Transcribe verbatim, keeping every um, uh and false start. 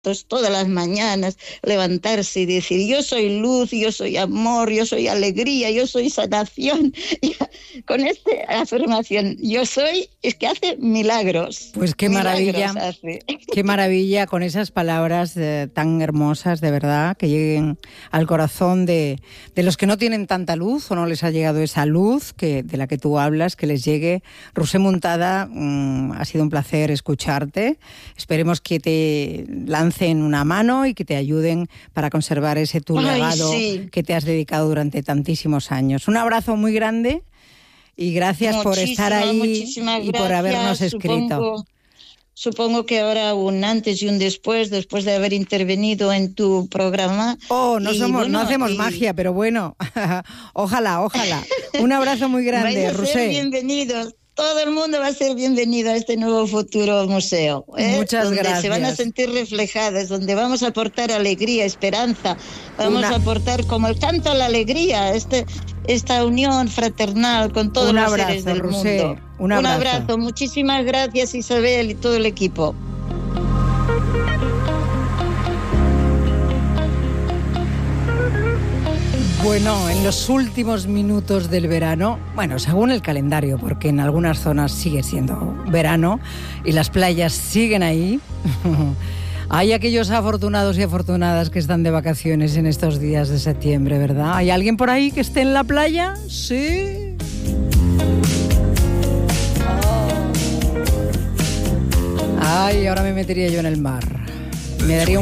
todas las mañanas, levantarse y decir, yo soy luz, yo soy amor, yo soy alegría, yo soy sanación. Y con esta afirmación, yo soy, es que hace milagros. Pues qué maravilla, hace. qué maravilla con esas palabras eh, tan hermosas, de verdad, que lleguen al corazón de, de los que no tienen tanta luz o no les ha llegado esa luz que, de la que tú hablas, que les llegue. Roser Muntada, mmm, ha sido un placer escucharte. Esperemos que te lancen una mano y que te ayuden para conservar ese tu Ay, legado sí. que te has dedicado durante tantísimos años. Un abrazo muy grande y gracias Muchísima, por estar ahí muchísimas y gracias. por habernos escrito. Supongo, supongo que ahora un antes y un después, después de haber intervenido en tu programa. Oh, no, y somos, bueno, no hacemos y... magia, pero bueno, ojalá, ojalá. Un abrazo muy grande, Vais a ser Roser. bienvenidos. Todo el mundo va a ser bienvenido a este nuevo futuro museo, ¿eh? Muchas donde gracias. se van a sentir reflejadas, donde vamos a aportar alegría, esperanza, vamos Una... a aportar como el canto a la alegría, este, esta unión fraternal con todos un los abrazo, seres del Roser. mundo. Un abrazo. Un abrazo. Muchísimas gracias, Isabel, y todo el equipo. Bueno, en los últimos minutos del verano, bueno, según el calendario, porque en algunas zonas sigue siendo verano y las playas siguen ahí, hay aquellos afortunados y afortunadas que están de vacaciones en estos días de septiembre, ¿verdad? ¿Hay alguien por ahí que esté en la playa? Sí. Ay, ahora me metería yo en el mar. Me daría un